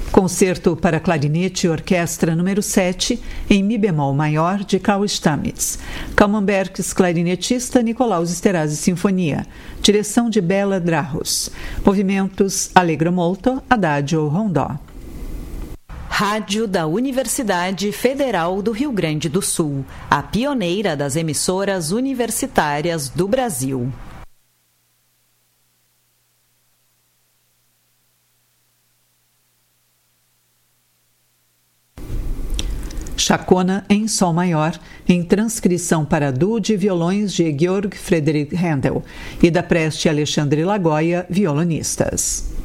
Concerto para clarinete e orquestra número 7, em mi bemol maior, de Karl Stamitz. Camembergs, clarinetista, Nicolaus Esterhazy Sinfonia. Direção de Bela Drahos. Movimentos Allegro molto, Adagio rondó. Rádio da Universidade Federal do Rio Grande do Sul, a pioneira das emissoras universitárias do Brasil. Chacona em Sol Maior, em transcrição para duo de violões de Georg Friedrich Händel e da Preste Alexandre Lagoia, violonistas.